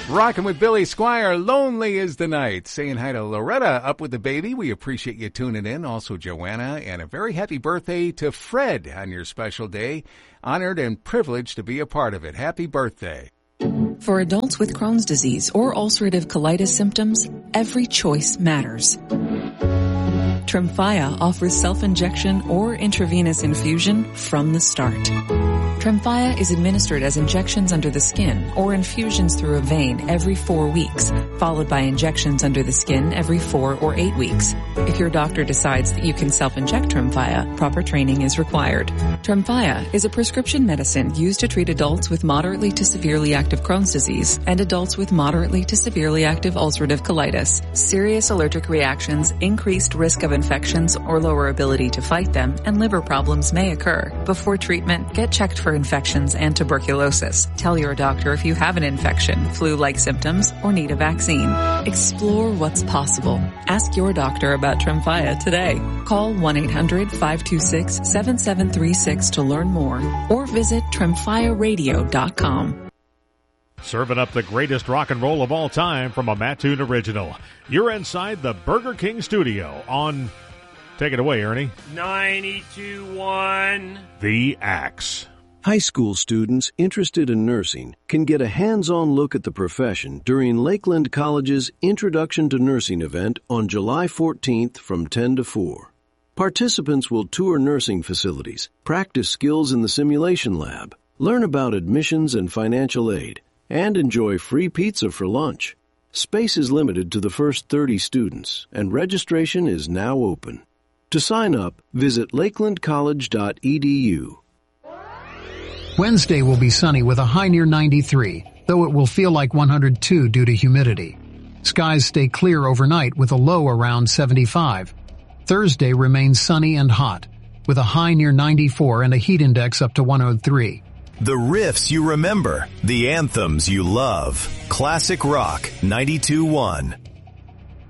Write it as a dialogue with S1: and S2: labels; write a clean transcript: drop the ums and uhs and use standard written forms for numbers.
S1: Rocking with Billy Squire, Lonely is the Night. Saying hi to Loretta up with the baby. We appreciate you tuning in. Also Joanna, and a very happy birthday to Fred on your special day. Honored and privileged to be a part of it. Happy birthday.
S2: For adults with Crohn's disease or ulcerative colitis symptoms, every choice matters. Tremfya offers self-injection or intravenous infusion from the start. Tremfya is administered as injections under the skin or infusions through a vein every 4 weeks, followed by injections under the skin every 4 or 8 weeks. If your doctor decides that you can self-inject Tremfya, proper training is required. Tremfya is a prescription medicine used to treat adults with moderately to severely active Crohn's disease and adults with moderately to severely active ulcerative colitis. Serious allergic reactions, increased risk of infections or lower ability to fight them, and liver problems may occur. Before treatment, get checked for infections and tuberculosis. Tell your doctor if you have an infection, flu-like symptoms, or need a vaccine. Explore what's possible. Ask your doctor about Tremfya today. Call 1-800-526-7736 to learn more or visit TremfyaRadio.com.
S3: Serving up the greatest rock and roll of all time from a Mattoon original. You're inside the Burger King studio on, take it away, Ernie.
S4: 92.1
S3: The Axe.
S5: High school students interested in nursing can get a hands-on look at the profession during Lakeland College's Introduction to Nursing event on July 14th from 10 to 4. Participants will tour nursing facilities, practice skills in the simulation lab, learn about admissions and financial aid, and enjoy free pizza for lunch. Space is limited to the first 30 students, and registration is now open. To sign up, visit lakelandcollege.edu.
S6: Wednesday will be sunny with a high near 93, though it will feel like 102 due to humidity. Skies stay clear overnight with a low around 75. Thursday remains sunny and hot, with a high near 94 and a heat index up to 103.
S7: The riffs you remember, the anthems you love. Classic Rock 92.1.